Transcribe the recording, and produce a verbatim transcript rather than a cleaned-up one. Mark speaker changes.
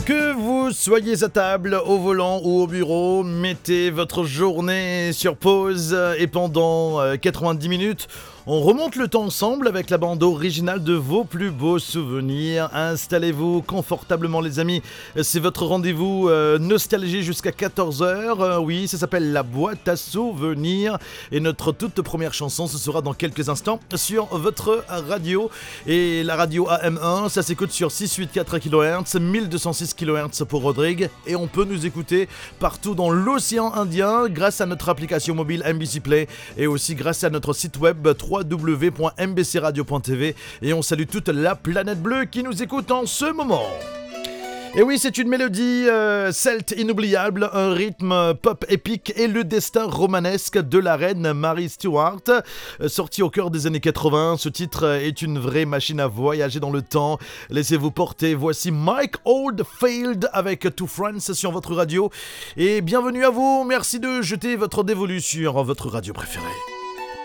Speaker 1: Que vous soyez à table, au volant ou au bureau, mettez votre journée sur pause et pendant euh, quatre-vingt-dix minutes, on remonte le temps ensemble avec la bande originale de vos plus beaux souvenirs. Installez-vous confortablement les amis, c'est votre rendez-vous euh, nostalgie jusqu'à quatorze heures. Euh, oui, ça s'appelle la boîte à souvenirs et notre toute première chanson, ce sera dans quelques instants sur votre radio. Et la radio A M un, ça s'écoute sur six cent quatre-vingt-quatorze kilohertz, mille deux cent six kilohertz pour Rodrigue. Et on peut nous écouter partout dans l'océan Indien grâce à notre application mobile M B C Play et aussi grâce à notre site web w w w point m b c radio point t v. Et on salue toute la planète bleue qui nous écoute en ce moment. Et oui, c'est une mélodie euh, celte inoubliable, un rythme pop épique et le destin romanesque de la reine Mary Stuart. Euh, sorti au cœur des années quatre-vingts, ce titre est une vraie machine à voyager dans le temps. Laissez-vous porter, voici Mike Oldfield avec Two Friends sur votre radio. Et bienvenue à vous, merci de jeter votre dévolu sur votre radio préférée.